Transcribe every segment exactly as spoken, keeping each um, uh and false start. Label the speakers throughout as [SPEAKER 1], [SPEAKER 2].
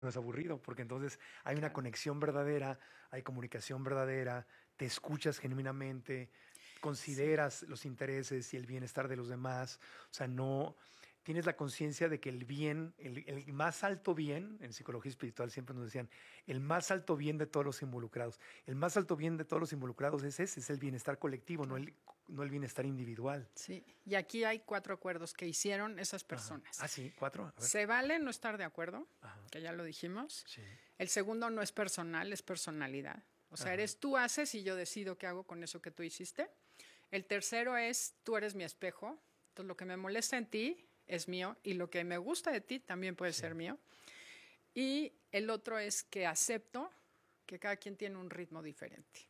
[SPEAKER 1] no es aburrido, porque entonces hay una
[SPEAKER 2] Claro.
[SPEAKER 1] conexión verdadera, hay comunicación verdadera, te escuchas genuinamente,
[SPEAKER 2] Sí.
[SPEAKER 1] consideras los intereses y el bienestar de los demás, o sea, no tienes la conciencia de que el bien, el, el más alto bien, en psicología espiritual siempre nos decían, el más alto bien de todos los involucrados, el más alto bien de todos los involucrados es ese, es el bienestar colectivo, no
[SPEAKER 2] Claro.
[SPEAKER 1] el, no el bienestar individual.
[SPEAKER 2] Sí. Y aquí hay cuatro acuerdos que hicieron esas
[SPEAKER 1] Ajá.
[SPEAKER 2] personas.
[SPEAKER 1] Ah, sí, cuatro, a ver.
[SPEAKER 2] Se vale no estar de acuerdo,
[SPEAKER 1] Ajá.
[SPEAKER 2] que ya lo dijimos.
[SPEAKER 1] Sí.
[SPEAKER 2] El segundo no es personal, es personalidad. O sea,
[SPEAKER 1] Ajá.
[SPEAKER 2] eres tú haces y yo decido qué hago con eso que tú hiciste. El tercero es tú eres mi espejo. Entonces lo que me molesta en ti es mío y lo que me gusta de ti también puede
[SPEAKER 1] Sí.
[SPEAKER 2] ser mío. Y el otro es que acepto que cada quien tiene un ritmo diferente.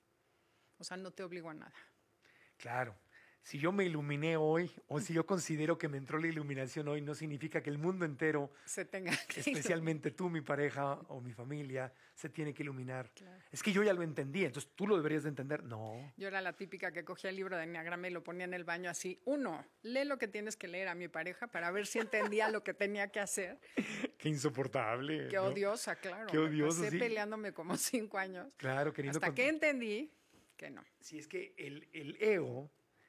[SPEAKER 2] O sea, no te obligo a nada.
[SPEAKER 1] Claro. Si yo me iluminé hoy, o si yo considero que me entró la iluminación hoy, no significa que el mundo entero,
[SPEAKER 2] Se tenga que
[SPEAKER 1] especialmente tú, mi pareja o mi familia, se tiene que iluminar.
[SPEAKER 2] Claro.
[SPEAKER 1] Es que yo ya lo entendí, entonces tú lo deberías de entender. No.
[SPEAKER 2] Yo era la típica que cogía el libro de Enneagrama y lo ponía en el baño así. Uno, lee lo que tienes que leer a mi pareja para ver si entendía lo que tenía que hacer.
[SPEAKER 1] Qué insoportable.
[SPEAKER 2] Qué
[SPEAKER 1] ¿no?
[SPEAKER 2] odiosa, claro.
[SPEAKER 1] Qué odioso,
[SPEAKER 2] Me pasé
[SPEAKER 1] sí.
[SPEAKER 2] peleándome como cinco años.
[SPEAKER 1] Claro, queriendo
[SPEAKER 2] Hasta
[SPEAKER 1] con-
[SPEAKER 2] que entendí que no.
[SPEAKER 1] Si es que el, el ego,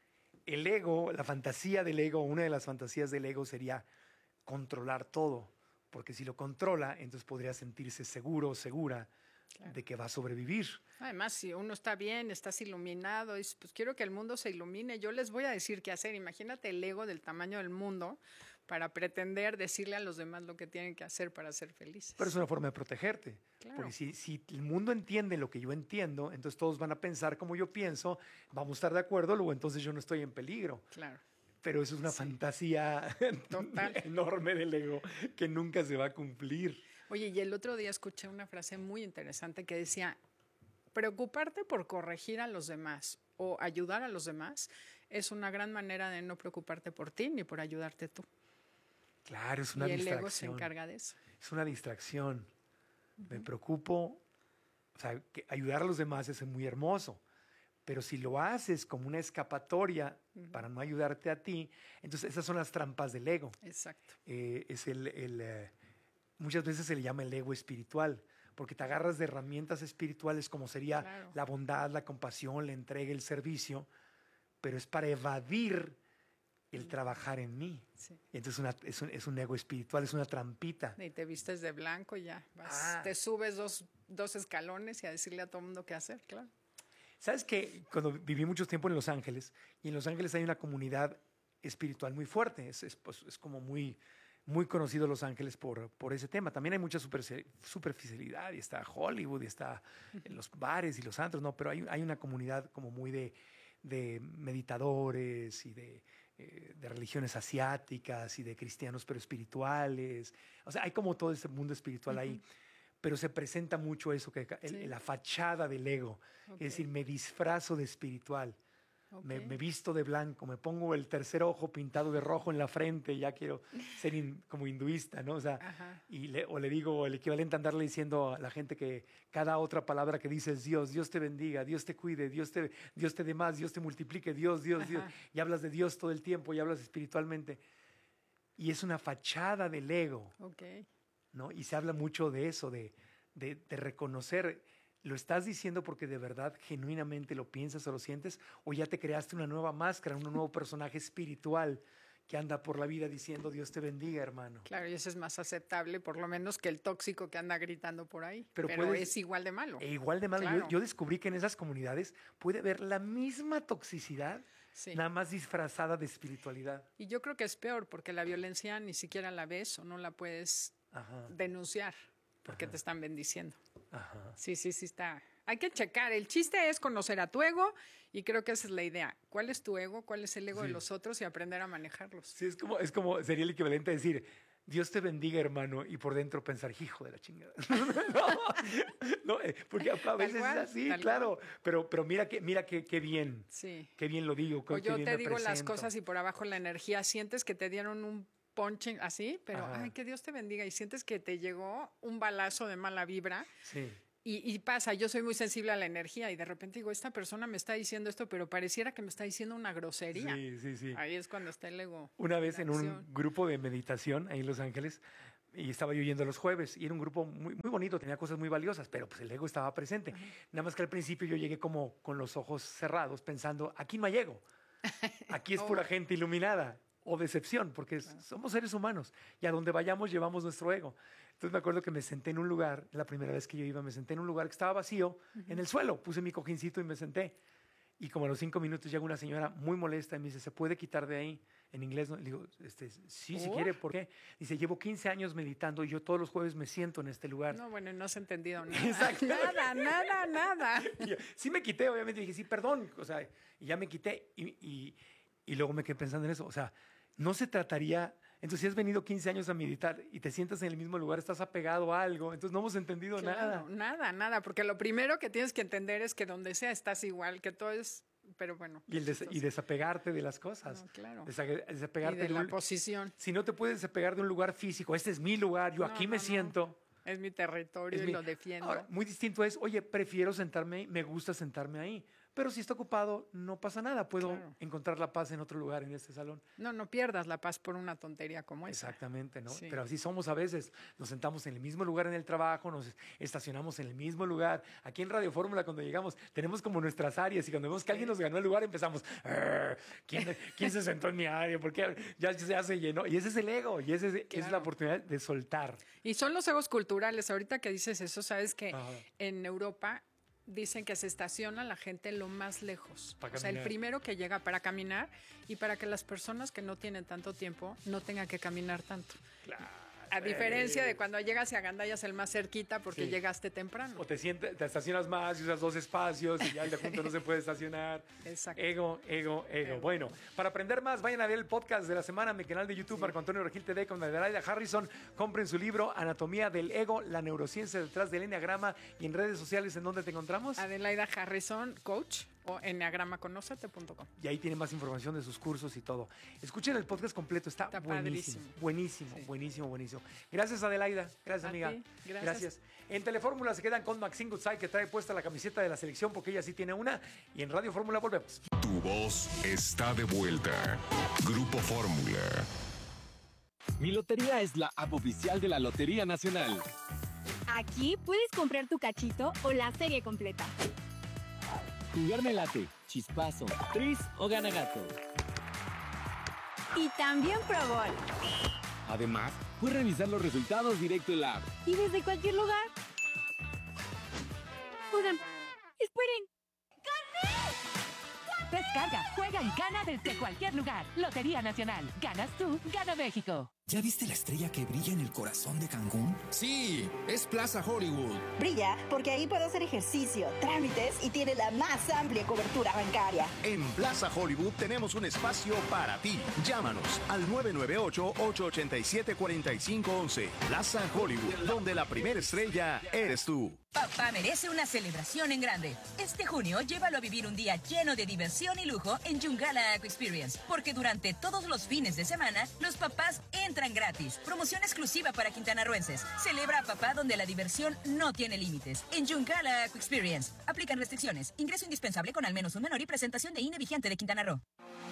[SPEAKER 1] el ego, la fantasía del ego, una de las fantasías del ego sería controlar todo. Porque si lo controla, entonces podría sentirse seguro o segura
[SPEAKER 2] Claro.
[SPEAKER 1] de que va a sobrevivir.
[SPEAKER 2] Además, si uno está bien, estás iluminado, dices, pues quiero que el mundo se ilumine, yo les voy a decir qué hacer. Imagínate el ego del tamaño del mundo para pretender decirle a los demás lo que tienen que hacer para ser felices.
[SPEAKER 1] Pero es una forma de protegerte.
[SPEAKER 2] Claro.
[SPEAKER 1] Porque si, si el mundo entiende lo que yo entiendo, entonces todos van a pensar como yo pienso, vamos a estar de acuerdo, luego entonces yo no estoy en peligro.
[SPEAKER 2] Claro.
[SPEAKER 1] Pero eso es una
[SPEAKER 2] Sí.
[SPEAKER 1] fantasía
[SPEAKER 2] Total.
[SPEAKER 1] enorme del ego que nunca se va a cumplir.
[SPEAKER 2] Oye, y el otro día escuché una frase muy interesante que decía, preocuparte por corregir a los demás o ayudar a los demás es una gran manera de no preocuparte por ti ni por ayudarte tú.
[SPEAKER 1] Claro, es una
[SPEAKER 2] Y el
[SPEAKER 1] distracción.
[SPEAKER 2] ego se encarga de eso.
[SPEAKER 1] Es una distracción. Uh-huh. Me preocupo, o sea, que ayudar a los demás es muy hermoso, pero si lo haces como una escapatoria uh-huh. para no ayudarte a ti, entonces esas son las trampas del ego.
[SPEAKER 2] Exacto.
[SPEAKER 1] Eh, es el, el eh, muchas veces se le llama el ego espiritual, porque te agarras de herramientas espirituales como sería
[SPEAKER 2] Claro.
[SPEAKER 1] la bondad, la compasión, la entrega, el servicio, pero es para evadir el trabajar en mí.
[SPEAKER 2] Sí.
[SPEAKER 1] Y entonces una, es, un, es un ego espiritual, es una trampita.
[SPEAKER 2] Y te vistes de blanco y ya. Vas,
[SPEAKER 1] ah.
[SPEAKER 2] Te subes dos, dos escalones y a decirle a todo el mundo qué hacer, claro.
[SPEAKER 1] ¿Sabes qué? Cuando viví mucho tiempo en Los Ángeles, y en Los Ángeles hay una comunidad espiritual muy fuerte, es, es, pues, es como muy, muy conocido Los Ángeles por, por ese tema. También hay mucha super, superficialidad, y está Hollywood, y está en los bares y los antros, no, pero hay, hay una comunidad como muy de, de meditadores y de, eh, de religiones asiáticas y de cristianos pero espirituales. O sea, hay como todo ese mundo espiritual uh-huh. ahí. Pero se presenta mucho eso, que el, sí. la fachada del ego. Okay. Es decir, me disfrazo de espiritual. Okay. Me, me visto de blanco, me pongo el tercer ojo pintado de rojo en la frente, ya quiero ser in, como hinduista, ¿no? O sea, y le, o le digo el equivalente a andarle diciendo a la gente que cada otra palabra que dice es Dios, Dios te bendiga, Dios te cuide, Dios te, Dios te dé más, Dios te multiplique, Dios, Dios, Ajá. Dios. Y hablas de Dios todo el tiempo y hablas espiritualmente. Y es una fachada del ego.
[SPEAKER 2] Okay.
[SPEAKER 1] ¿No? Y se habla mucho de eso, de, de, de reconocer, ¿lo estás diciendo porque de verdad, genuinamente lo piensas o lo sientes? ¿O ya te creaste una nueva máscara, un nuevo personaje espiritual que anda por la vida diciendo Dios te bendiga, hermano?
[SPEAKER 2] Claro, y eso es más aceptable, por lo menos, que el tóxico que anda gritando por ahí.
[SPEAKER 1] Pero,
[SPEAKER 2] Pero
[SPEAKER 1] puedes,
[SPEAKER 2] es igual de malo.
[SPEAKER 1] E igual de malo.
[SPEAKER 2] Claro.
[SPEAKER 1] Yo, yo descubrí que en esas comunidades puede haber la misma toxicidad, sí. nada más disfrazada de espiritualidad.
[SPEAKER 2] Y yo creo que es peor, porque la violencia ni siquiera la ves o no la puedes Ajá. denunciar porque Ajá. te están bendiciendo.
[SPEAKER 1] Ajá.
[SPEAKER 2] Sí, sí, sí está. Hay que checar. El chiste es conocer a tu ego y creo que esa es la idea. ¿Cuál es tu ego? ¿Cuál es el ego sí. de los otros? Y aprender a manejarlos.
[SPEAKER 1] Sí, es como, es como sería el equivalente a decir Dios te bendiga, hermano, y por dentro pensar, hijo de la chingada. no, no, porque a veces cual, es así, claro. Pero, pero mira que, mira que, qué bien.
[SPEAKER 2] Sí.
[SPEAKER 1] Qué bien lo digo.
[SPEAKER 2] O yo
[SPEAKER 1] bien
[SPEAKER 2] te digo
[SPEAKER 1] presento.
[SPEAKER 2] las cosas y por abajo la energía sientes que te dieron un punching así, pero Ajá. ay, que Dios te bendiga. Y sientes que te llegó un balazo de mala vibra.
[SPEAKER 1] Sí.
[SPEAKER 2] Y, y pasa, yo soy muy sensible a la energía y de repente digo, esta persona me está diciendo esto, pero pareciera que me está diciendo una grosería.
[SPEAKER 1] Sí, sí, sí.
[SPEAKER 2] Ahí es cuando está el ego.
[SPEAKER 1] Una vez en un grupo de meditación ahí en Los Ángeles, y estaba yo yendo los jueves y era un grupo muy, muy bonito, tenía cosas muy valiosas, pero pues el ego estaba presente. Uh-huh. Nada más que al principio yo llegué como con los ojos cerrados pensando, aquí no hay ego, aquí es oh. pura gente iluminada o decepción, porque claro. somos seres humanos y a donde vayamos llevamos nuestro ego. Entonces me acuerdo que me senté en un lugar, la primera vez que yo iba, me senté en un lugar que estaba vacío, uh-huh. en el suelo, puse mi cojincito y me senté. Y como a los cinco minutos llega una señora muy molesta y me dice, ¿se puede quitar de ahí? En inglés, ¿no? Le digo, este, sí, si quiere, ¿por qué? Dice, llevo quince años meditando y yo todos los jueves me siento en este lugar.
[SPEAKER 2] No, bueno, no has entendido nada. Exacto. Nada, nada, nada.
[SPEAKER 1] Y yo, sí me quité, obviamente, dije, sí, perdón. O sea, y ya me quité y, y, y luego me quedé pensando en eso. O sea, no se trataría... Entonces, si has venido quince años a meditar y te sientas en el mismo lugar, estás apegado a algo, entonces no hemos entendido
[SPEAKER 2] claro,
[SPEAKER 1] nada.
[SPEAKER 2] Nada, nada, porque lo primero que tienes que entender es que donde sea estás igual, que todo es... Pero bueno.
[SPEAKER 1] Y, el des- y desapegarte de las cosas.
[SPEAKER 2] No, claro.
[SPEAKER 1] Desa- desapegarte
[SPEAKER 2] y de, de
[SPEAKER 1] la
[SPEAKER 2] un, posición.
[SPEAKER 1] Si no te puedes desapegar de un lugar físico, este es mi lugar, yo no, aquí no, me no. siento.
[SPEAKER 2] Es mi territorio es y mi... lo defiendo.
[SPEAKER 1] Ahora, muy distinto es, oye, prefiero sentarme ahí, me gusta sentarme ahí. Pero si está ocupado, no pasa nada. Puedo claro. encontrar la paz en otro lugar, en este salón.
[SPEAKER 2] No, no pierdas la paz por una tontería como esa.
[SPEAKER 1] Exactamente, ¿no?
[SPEAKER 2] Sí.
[SPEAKER 1] Pero así somos a veces. Nos sentamos en el mismo lugar en el trabajo, nos estacionamos en el mismo lugar. Aquí en Radio Fórmula, cuando llegamos, tenemos como nuestras áreas y cuando vemos que sí. alguien nos ganó el lugar, empezamos, ¿quién, ¿quién se sentó en mi área? Porque ya, ya se llenó. Y ese es el ego, y esa es, claro. es la oportunidad de soltar.
[SPEAKER 2] Y son los egos culturales. Ahorita que dices eso, sabes que Ajá. en Europa... Dicen que se estaciona la gente lo más lejos. O sea, el primero que llega para caminar y para que las personas que no tienen tanto tiempo no tengan que caminar tanto.
[SPEAKER 1] Claro.
[SPEAKER 2] A diferencia de cuando llegas y agandallas el más cerquita porque sí. llegaste temprano.
[SPEAKER 1] O te, sientes, te estacionas más y usas dos espacios y ya el de junto no se puede estacionar.
[SPEAKER 2] Exacto.
[SPEAKER 1] Ego, ego, ego. Bueno, para aprender más, vayan a ver el podcast de la semana en mi canal de YouTube, sí. Marco Antonio Regil T V, con Adelaida Harrison. Compren su libro, Anatomía del Ego, la neurociencia detrás del enneagrama. Y en redes sociales, ¿en dónde te encontramos?
[SPEAKER 2] Adelaida Harrison, coach. O enneagrama conócete punto com.
[SPEAKER 1] Y ahí tiene más información de sus cursos y todo. Escuchen el podcast completo, está, está buenísimo. Padrísimo. Buenísimo, sí. buenísimo, buenísimo. Gracias, Adelaida. Gracias,
[SPEAKER 2] a
[SPEAKER 1] amiga.
[SPEAKER 2] Ti. Gracias.
[SPEAKER 1] Gracias. En Telefórmula se quedan con Maxine Goodside, que trae puesta la camiseta de la selección porque ella sí tiene una. Y en Radio Fórmula volvemos.
[SPEAKER 3] Tu voz está de vuelta. Grupo Fórmula.
[SPEAKER 4] Mi Lotería es la app oficial de la Lotería Nacional.
[SPEAKER 5] Aquí puedes comprar tu cachito o la serie completa.
[SPEAKER 4] Jugar me late, chispazo, tris o gana gato.
[SPEAKER 5] Y también Pro Bowl.
[SPEAKER 4] Además, puedes revisar los resultados directo en la app.
[SPEAKER 5] Y desde cualquier lugar. Oigan, esperen. ¡Gané!
[SPEAKER 6] Descarga, juega y gana desde cualquier lugar. Lotería Nacional. Ganas tú, gana México.
[SPEAKER 7] ¿Ya viste la estrella que brilla en el corazón de Cancún?
[SPEAKER 8] Sí, es Plaza Hollywood.
[SPEAKER 9] Brilla porque ahí puedo hacer ejercicio, trámites y tiene la más amplia cobertura bancaria.
[SPEAKER 8] En Plaza Hollywood tenemos un espacio para ti. Llámanos al nueve nueve ocho, ocho ocho siete, cuatro cinco uno uno. Plaza Hollywood, donde la primera estrella eres tú.
[SPEAKER 10] Papá merece una celebración en grande. Este junio, llévalo a vivir un día lleno de diversión y lujo en Yungala Aqua Experience, porque durante todos los fines de semana, los papás entran gratis. Promoción exclusiva para quintanarroenses. Celebra a papá donde la diversión no tiene límites. En Yungala Aqua Experience. Aplican restricciones. Ingreso indispensable con al menos un menor y presentación de I N E vigente de Quintana Roo.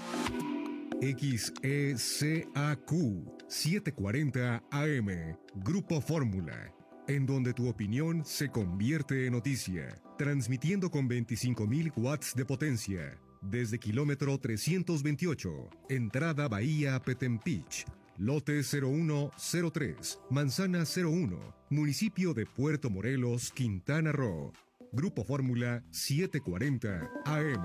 [SPEAKER 3] X E C A Q setecientos cuarenta A M. Grupo Fórmula. En donde tu opinión se convierte en noticia. Transmitiendo con veinticinco mil watts de potencia. Desde kilómetro trescientos veintiocho. Entrada Bahía Petempich. Lote cero uno cero tres. Manzana cero uno. Municipio de Puerto Morelos, Quintana Roo. Grupo Fórmula setecientos cuarenta A M.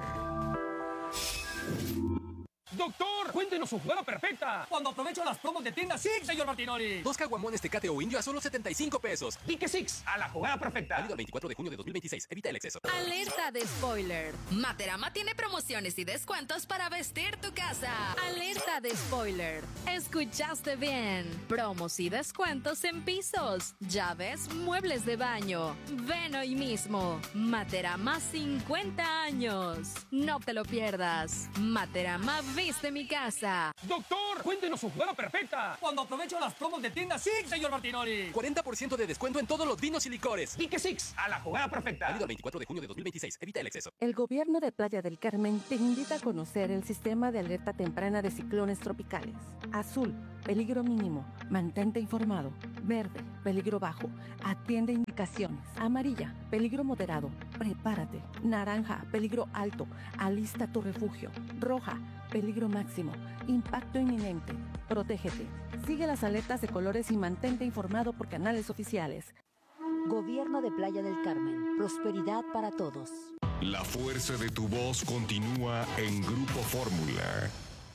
[SPEAKER 11] ¡Doctor! ¡Cuéntenos su jugada perfecta! Cuando aprovecho las promos de tienda Six, señor Martinoli.
[SPEAKER 12] Dos caguamones Tecate o Indio a solo setenta y cinco pesos.
[SPEAKER 11] Pique Six, a la jugada perfecta.
[SPEAKER 12] Válido el veinticuatro de junio de dos mil veintiséis. Evita el exceso.
[SPEAKER 13] Alerta de spoiler. Materama tiene promociones y descuentos para vestir tu casa. Alerta de spoiler. Escuchaste bien. Promos y descuentos en pisos, llaves, muebles de baño. Ven hoy mismo. Materama cincuenta años. No te lo pierdas. Materama V Viste mi casa.
[SPEAKER 11] Doctor, cuéntenos su jugada perfecta. Cuando aprovecho las promos de tienda Six, señor Martinoli.
[SPEAKER 12] cuarenta por ciento de descuento en todos los vinos y licores.
[SPEAKER 11] Pique Six, a la jugada perfecta.
[SPEAKER 12] Válido el veinticuatro de junio de dos mil veintiséis. Evita el exceso.
[SPEAKER 14] El gobierno de Playa del Carmen te invita a conocer el sistema de alerta temprana de ciclones tropicales. Azul, peligro mínimo, mantente informado. Verde, peligro bajo, atiende indicaciones. Amarilla, peligro moderado, prepárate. Naranja, peligro alto, alista tu refugio. Roja, peligro máximo, impacto inminente, protégete. Sigue las alertas de colores y mantente informado por canales oficiales.
[SPEAKER 15] Gobierno de Playa del Carmen, prosperidad para todos.
[SPEAKER 3] La fuerza de tu voz continúa en Grupo Fórmula.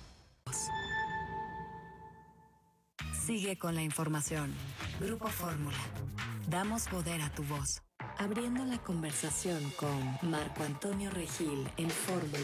[SPEAKER 16] Sigue con la información. Grupo Fórmula. Damos poder a tu voz. Abriendo la conversación con Marco Antonio Regil en Fórmula.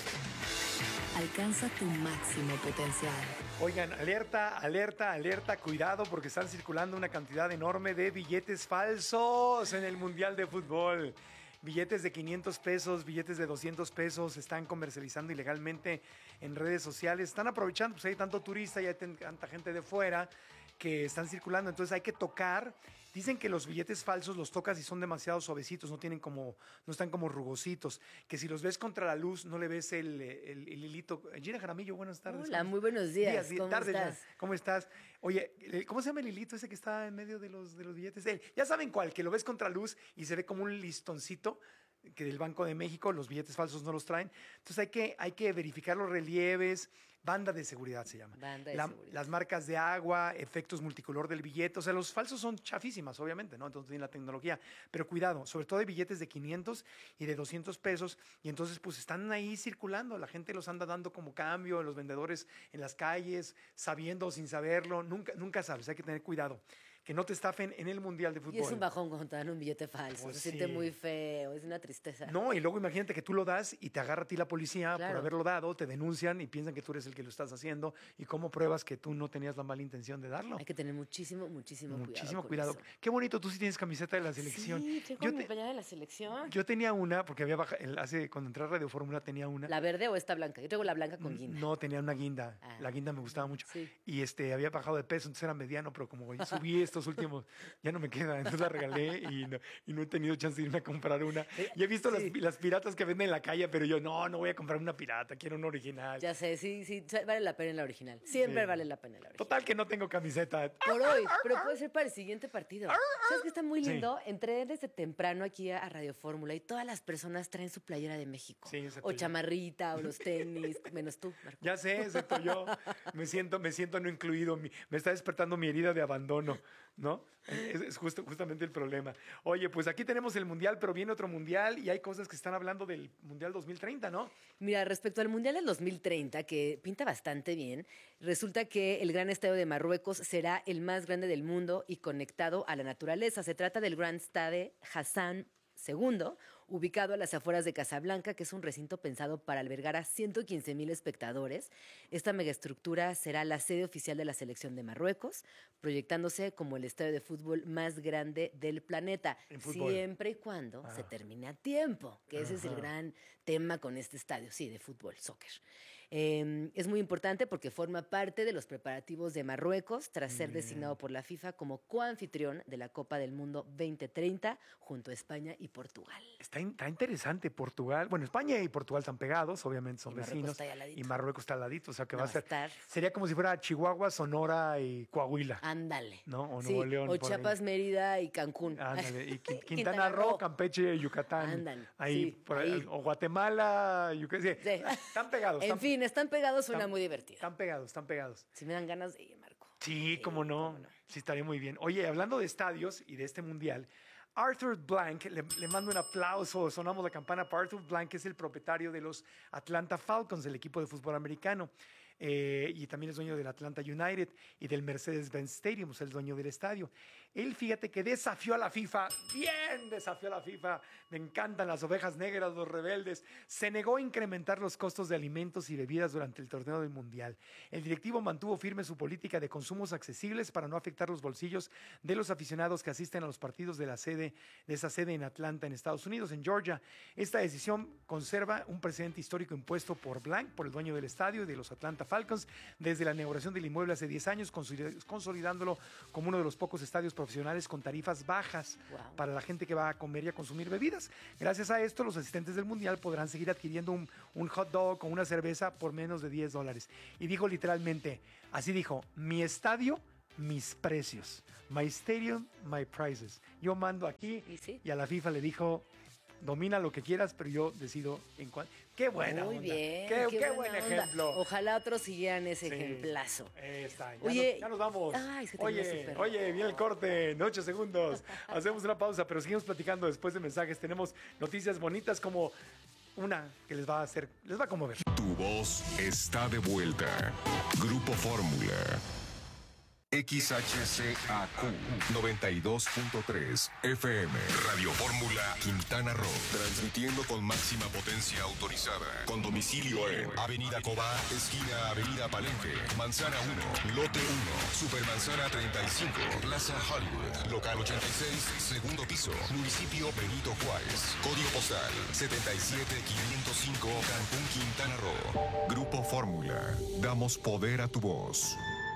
[SPEAKER 16] Alcanza tu máximo potencial.
[SPEAKER 1] Oigan, alerta, alerta, alerta, cuidado porque están circulando una cantidad enorme de billetes falsos en el Mundial de Fútbol. Billetes de quinientos pesos, billetes de doscientos pesos se están comercializando ilegalmente en redes sociales. Están aprovechando, pues hay tanto turista y hay tanta gente de fuera que están circulando. Entonces hay que tocar. Dicen que los billetes falsos los tocas y son demasiado suavecitos, no tienen como, no están como rugositos. Que si los ves contra la luz no le ves el, el, el hilito. Gina Jaramillo, buenas tardes.
[SPEAKER 17] Hola, muy buenos días. días
[SPEAKER 1] ¿Cómo tardes,
[SPEAKER 17] estás?
[SPEAKER 1] Ya. ¿Cómo estás? Oye, ¿cómo se llama el hilito ese que está en medio de los, de los billetes? El, ya saben cuál, que lo ves contra luz y se ve como un listoncito que del Banco de México, los billetes falsos no los traen. Entonces hay que, hay que verificar los relieves. Banda de seguridad se llama.
[SPEAKER 17] Banda de
[SPEAKER 1] La,
[SPEAKER 17] seguridad.
[SPEAKER 1] Las marcas de agua, efectos multicolor del billete. O sea, los falsos son chafísimas, obviamente, ¿no? Entonces tienen la tecnología. Pero cuidado, sobre todo hay billetes de quinientos y de doscientos pesos. Y entonces, pues están ahí circulando. La gente los anda dando como cambio, los vendedores en las calles, sabiendo o sin saberlo. Nunca, nunca sabes, hay que tener cuidado. Que no te estafen en el Mundial de Fútbol.
[SPEAKER 17] Y es un bajón cuando te dan un billete falso.
[SPEAKER 1] Pues
[SPEAKER 17] se
[SPEAKER 1] sí.
[SPEAKER 17] siente muy feo, es una tristeza.
[SPEAKER 1] No, y luego imagínate que tú lo das y te agarra a ti la policía
[SPEAKER 17] Claro.
[SPEAKER 1] por haberlo dado, te denuncian y piensan que tú eres el que lo estás haciendo. ¿Y cómo pruebas que tú no tenías la mala intención de darlo?
[SPEAKER 17] Hay que tener muchísimo, muchísimo,
[SPEAKER 1] Muchísimo
[SPEAKER 17] cuidado.
[SPEAKER 1] cuidado.
[SPEAKER 17] con eso.
[SPEAKER 1] Qué bonito, tú sí tienes camiseta de la selección.
[SPEAKER 17] Sí, tengo
[SPEAKER 1] yo,
[SPEAKER 17] mi
[SPEAKER 1] te-
[SPEAKER 17] playera de la selección.
[SPEAKER 1] yo tenía una, porque había baja, el- hace, cuando entré a Radio Fórmula tenía una.
[SPEAKER 17] ¿La verde o esta blanca? Yo tengo la blanca con guinda.
[SPEAKER 1] No, tenía una guinda.
[SPEAKER 17] Ah.
[SPEAKER 1] La guinda me gustaba mucho.
[SPEAKER 17] Sí.
[SPEAKER 1] Y este, había bajado de peso, entonces era mediano, pero como subí estos últimos, ya no me queda. Entonces la regalé y no, y no he tenido chance de irme a comprar una. Y he visto
[SPEAKER 17] Sí.
[SPEAKER 1] las, las piratas que venden en la calle, pero yo no, no voy a comprar una pirata, quiero una original.
[SPEAKER 17] Ya sé, sí, sí, vale la pena en la original. Siempre
[SPEAKER 1] Sí.
[SPEAKER 17] vale la pena en la original.
[SPEAKER 1] Total que no tengo camiseta.
[SPEAKER 17] Por hoy, pero puede ser para el siguiente partido. ¿Sabes qué está muy
[SPEAKER 1] Sí.
[SPEAKER 17] lindo? Entré desde temprano aquí a Radio Fórmula y todas las personas traen su playera de México.
[SPEAKER 1] Sí, excepto
[SPEAKER 17] o
[SPEAKER 1] yo.
[SPEAKER 17] chamarrita, o los tenis, menos tú, Marco.
[SPEAKER 1] Ya sé, excepto yo. Me siento, me siento no incluido. Mi- me está despertando mi herida de abandono, ¿no? Es, es justo, justamente el problema. Oye, pues aquí tenemos el Mundial, pero viene otro Mundial y hay cosas que están hablando del Mundial dos mil treinta, ¿no?
[SPEAKER 17] Mira, respecto al Mundial del dos mil treinta, que pinta bastante bien, resulta que el Gran Estadio de Marruecos será el más grande del mundo y conectado a la naturaleza. Se trata del Gran Stade Hassan segundo, ubicado a las afueras de Casablanca, que es un recinto pensado para albergar a ciento quince mil espectadores. Esta megaestructura será la sede oficial de la selección de Marruecos, proyectándose como el estadio de fútbol más grande del planeta,
[SPEAKER 1] En fútbol.
[SPEAKER 17] siempre y cuando
[SPEAKER 1] Ah.
[SPEAKER 17] se termine a tiempo, que ese es el
[SPEAKER 1] Ajá.
[SPEAKER 17] gran tema con este estadio, sí, de fútbol, soccer. Eh, es muy importante porque forma parte de los preparativos de Marruecos tras ser
[SPEAKER 1] Bien.
[SPEAKER 17] designado por la FIFA como coanfitrión de la Copa del Mundo veinte treinta junto a España y Portugal.
[SPEAKER 1] Está, in- está interesante Portugal. Bueno, España y Portugal están pegados, obviamente son
[SPEAKER 17] Y Marruecos
[SPEAKER 1] vecinos.
[SPEAKER 17] está ahí al ladito.
[SPEAKER 1] Y Marruecos está al ladito, o sea que
[SPEAKER 17] No,
[SPEAKER 1] va a ser.
[SPEAKER 17] estar-
[SPEAKER 1] Sería como si fuera Chihuahua, Sonora y Coahuila.
[SPEAKER 17] Ándale.
[SPEAKER 1] ¿No? O
[SPEAKER 17] Sí,
[SPEAKER 1] Nuevo León.
[SPEAKER 17] o
[SPEAKER 1] por ahí.
[SPEAKER 17] Chiapas, Mérida y Cancún.
[SPEAKER 1] Ándale, y Quin- Quintana,
[SPEAKER 17] Quintana
[SPEAKER 1] Roo,
[SPEAKER 17] Roo.
[SPEAKER 1] Campeche y Yucatán.
[SPEAKER 17] Ándale,
[SPEAKER 1] Ahí,
[SPEAKER 17] sí,
[SPEAKER 1] por ahí,
[SPEAKER 17] ahí.
[SPEAKER 1] O Guatemala, Yucatán. Sí,
[SPEAKER 17] Sí.
[SPEAKER 1] Están pegados.
[SPEAKER 17] En
[SPEAKER 1] están,
[SPEAKER 17] fin, están pegados, suena
[SPEAKER 1] están-
[SPEAKER 17] muy divertido.
[SPEAKER 1] Están pegados, están pegados.
[SPEAKER 17] Si me dan ganas de ir, Marco.
[SPEAKER 1] Sí, cómo no. Sí, estaría muy bien. Oye, hablando de estadios y de este mundial, Arthur Blank, le, le mando un aplauso, sonamos la campana para Arthur Blank, que es el propietario de los Atlanta Falcons, el equipo de fútbol americano. Eh, y también es dueño del Atlanta United y del Mercedes-Benz Stadium, es el dueño del estadio. Él, fíjate que desafió a la FIFA, bien desafió a la FIFA, me encantan las ovejas negras, los rebeldes, se negó a incrementar los costos de alimentos y bebidas durante el torneo del Mundial. El directivo mantuvo firme su política de consumos accesibles para no afectar los bolsillos de los aficionados que asisten a los partidos de la sede, de esa sede en Atlanta, en Estados Unidos, en Georgia. Esta decisión conserva un precedente histórico impuesto por Blank, por el dueño del estadio y de los Atlanta Falcons, desde la inauguración del inmueble hace diez años, consolidándolo como uno de los pocos estadios profesionales con tarifas bajas wow. para la gente que va a comer y a consumir bebidas. Gracias a esto, los asistentes del Mundial podrán seguir adquiriendo un, un hot dog o una cerveza por menos de diez dólares. Y dijo literalmente, así dijo, mi estadio, mis precios. My stadium, my prices. Yo mando aquí y, sí. y a la FIFA le dijo, domina lo que quieras, pero yo decido en cuál. ¡Qué buena
[SPEAKER 17] Muy
[SPEAKER 1] onda!
[SPEAKER 17] bien,
[SPEAKER 1] ¡Qué,
[SPEAKER 17] qué,
[SPEAKER 1] qué
[SPEAKER 17] buen
[SPEAKER 1] ejemplo!
[SPEAKER 17] Ojalá otros siguieran ese sí, ejemplazo.
[SPEAKER 1] Está. Ya,
[SPEAKER 17] oye,
[SPEAKER 1] nos, ya nos vamos.
[SPEAKER 17] Ay, se
[SPEAKER 1] oye,
[SPEAKER 17] super.
[SPEAKER 1] oye, viene el corte en ocho segundos. Hacemos una pausa, pero seguimos platicando después de mensajes. Tenemos noticias bonitas como una que les va a hacer, les va a conmover.
[SPEAKER 3] Tu voz está de vuelta. Grupo Fórmula. X H C A Q noventa y dos punto tres F M Radio Fórmula Quintana Roo, transmitiendo con máxima potencia autorizada, con domicilio en Avenida Cobá, esquina Avenida Palenque, Manzana uno, Lote uno, Supermanzana treinta y cinco, Plaza Hollywood, Local ochenta y seis, segundo piso, Municipio Benito Juárez, Código postal setenta y siete quinientos cinco, Cancún, Quintana Roo. Grupo Fórmula, damos poder a tu voz.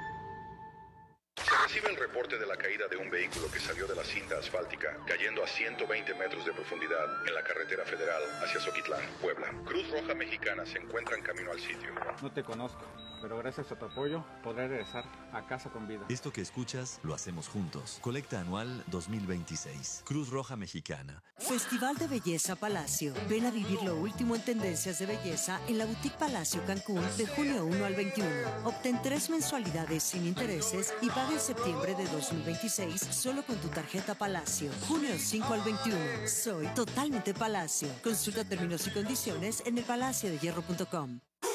[SPEAKER 18] Se recibe el reporte de la caída de un vehículo que salió de la cinta asfáltica, cayendo a ciento veinte metros de profundidad en la carretera federal hacia Zoquitlán, Puebla. Cruz Roja Mexicana se encuentra en camino al sitio.
[SPEAKER 19] No te conozco, pero gracias a tu apoyo podré regresar a casa con vida.
[SPEAKER 20] Esto que escuchas lo hacemos juntos. Colecta anual dos mil veintiséis. Cruz Roja Mexicana.
[SPEAKER 21] Festival de Belleza Palacio. Ven a vivir lo último en tendencias de belleza en la Boutique Palacio Cancún de junio uno al veintiuno. Obtén tres mensualidades sin intereses y paga en septiembre de dos mil veintiséis solo con tu tarjeta Palacio. junio cinco al veintiuno. Soy totalmente Palacio. Consulta términos y condiciones en el palacio de hierro punto com.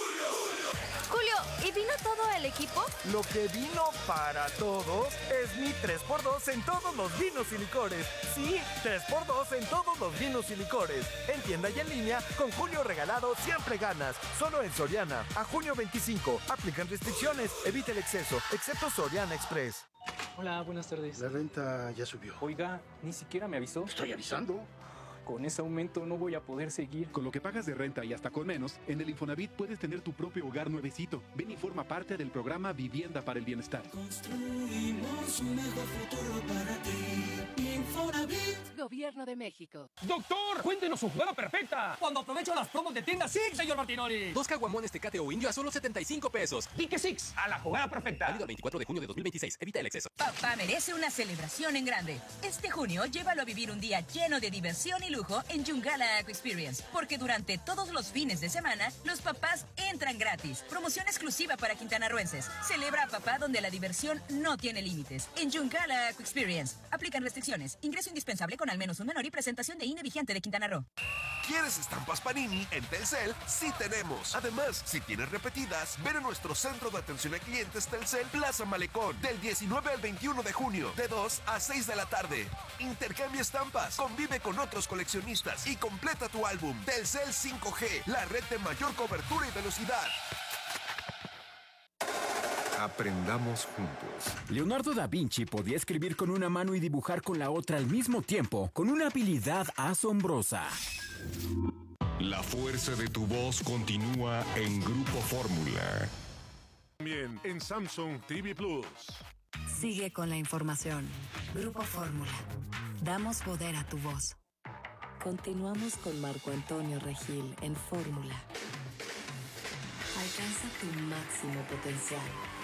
[SPEAKER 22] Julio, ¿y vino todo el equipo?
[SPEAKER 23] Lo que vino para todos es mi tres por dos en todos los vinos y licores. Sí, tres por dos en todos los vinos y licores. En tienda y en línea, con Julio regalado siempre ganas. Solo en Soriana. A junio veinticinco. Aplican restricciones. Evita el exceso, excepto Soriana Express.
[SPEAKER 24] Hola, buenas tardes.
[SPEAKER 25] La renta ya subió.
[SPEAKER 24] Oiga, ni siquiera me avisó.
[SPEAKER 25] Estoy avisando.
[SPEAKER 24] Con ese aumento no voy a poder seguir.
[SPEAKER 26] Con lo que pagas de renta y hasta con menos, en el Infonavit puedes tener tu propio hogar nuevecito. Ven y forma parte del programa Vivienda para el Bienestar.
[SPEAKER 27] Construimos un mejor futuro para ti. Infonavit.
[SPEAKER 6] Gobierno de México.
[SPEAKER 11] ¡Doctor! ¡Cuéntenos su jugada perfecta! Cuando aprovecho las promos de tienda Six, señor Martinoli.
[SPEAKER 12] Dos caguamones Tecate o Indio a solo setenta y cinco pesos.
[SPEAKER 11] Pique Six, a la jugada perfecta.
[SPEAKER 12] Válido el veinticuatro de junio de dos mil veintiséis. Evita el exceso.
[SPEAKER 10] Papá merece una celebración en grande. Este junio, llévalo a vivir un día lleno de diversión y lujo en Yungala Aqua Experience, porque durante todos los fines de semana, los papás entran gratis. Promoción exclusiva para quintanarroenses. Celebra a papá donde la diversión no tiene límites. En Yungala Aqua Experience. Aplican restricciones. Ingreso indispensable con al menos un menor y presentación de I N E vigente de Quintana Roo.
[SPEAKER 28] ¿Quieres estampas Panini? En Telcel sí tenemos. Además, si tienes repetidas, ven a nuestro centro de atención a clientes Telcel Plaza Malecón del diecinueve al veintiuno de junio, de dos a seis de la tarde. Intercambia estampas, convive con otros coleccionistas y completa tu álbum. Telcel cinco G, la red de mayor cobertura y velocidad.
[SPEAKER 3] Aprendamos juntos.
[SPEAKER 29] Leonardo da Vinci podía escribir con una mano y dibujar con la otra al mismo tiempo, con una habilidad asombrosa.
[SPEAKER 3] La fuerza de tu voz continúa en Grupo Fórmula.
[SPEAKER 30] También en Samsung T V Plus.
[SPEAKER 16] Sigue con la información. Grupo Fórmula. Damos poder a tu voz. Continuamos con Marco Antonio Regil en Fórmula. Alcanza tu máximo potencial.